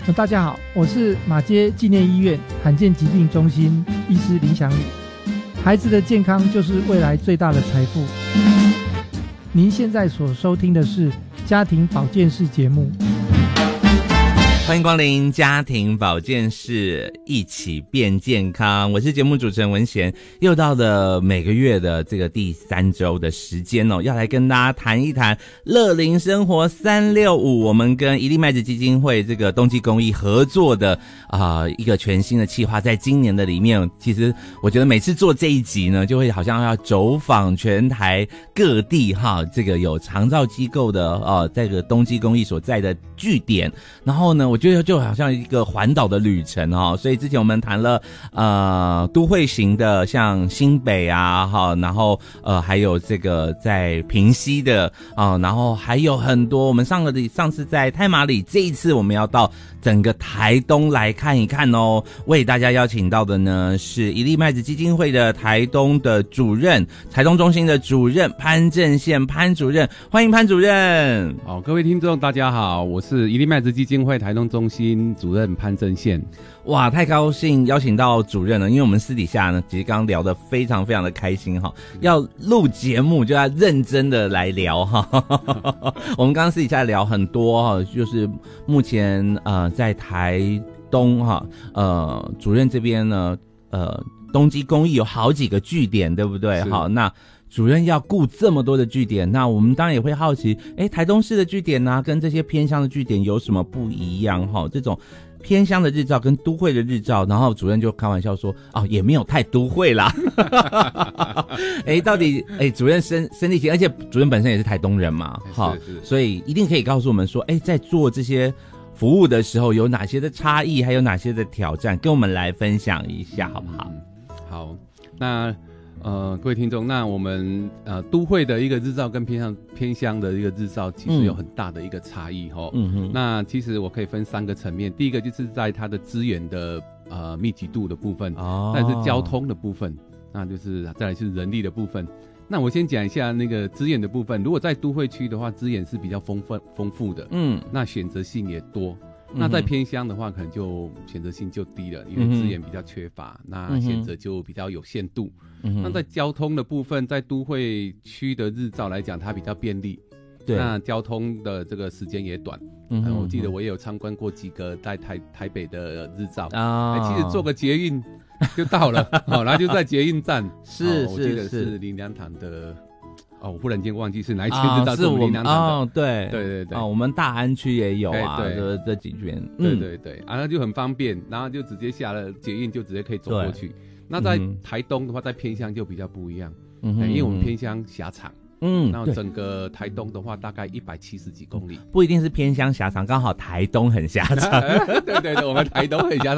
大家好，我是马偕纪念医院罕见疾病中心医师林祥宇。孩子的健康就是未来最大的财富。您现在所收听的是家庭保健室节目。 欢迎光临家庭保健室，一起变健康。我是节目主持人文贤，又到了每个月的这个第3周的时间哦，要来跟大家谈一谈乐龄生活365，我们跟一粒麦子基金会这个冬季公益合作的一个全新的企划，在今年的里面，其实我觉得每次做这一集呢，就会好像要走访全台各地哈，这个有长照机构的这个冬季公益所在的据点，然后呢，我觉得就好像一个环岛的旅程哈，所以之前我们谈了都会型的，像新北啊哈，然后还有这个在平溪的然后还有很多，我们上次在太麻里，这一次我们要到整个台东来看一看哦。为大家邀请到的呢是一粒麦子基金会的台东的主任，台东中心的主任潘正宪潘主任，欢迎潘主任。 好，各位听众大家好，我是一粒麦子基金会台东中心主任潘正宪。 哇，太高兴邀请到主任了，因为我们私底下呢，其实刚刚聊得非常非常的开心哈，要录节目就要认真的来聊哈。我们刚刚私底下聊很多哈，就是目前在台东哈，主任这边呢，冬季公益有好几个据点，对不对？好，那主任要顾这么多的据点，那我们当然也会好奇，台东市的据点啊，跟这些偏乡的据点有什么不一样哈？这种偏乡的日照跟都会的日照，然后主任就开玩笑说，也没有太都会啦。到底主任身体情，而且主任本身也是台东人嘛，好，所以一定可以告诉我们说，在做这些服务的时候有哪些的差异，还有哪些的挑战，跟我们来分享一下好不好？ 好，那各位听众，那我们都会的一个日照跟偏乡的一个日照，其实有很大的一个差异哈。那其实我可以分3个层面，第一个就是在它的资源的密集度的部分，再是交通的部分，那就是再来是人力的部分。那我先讲一下那个资源的部分，如果在都会区的话，资源是比较丰富的，那选择性也多。那在偏乡的话，可能就选择性就低了，因为资源比较缺乏，那选择就比较有限度。那在交通的部分，在都会区的日照来讲，它比较便利，对，那交通的这个时间也短。我记得我也有参观过几个在台北的日照，其实坐个捷运就到了，然后就在捷运站，我记得是林良堂的。我忽然间忘记是哪一区日照，是我们对， 我们大安区也有啊，这几圈， 对，那就很方便，然后就直接下了捷运就直接可以走过去。那在台东的话，在偏乡就比较不一样，因为我们偏乡狭长，然后整个台东的话大概170几公里， 不一定是偏乡狭长，刚好台东很狭长。 对，我们台东很狭长。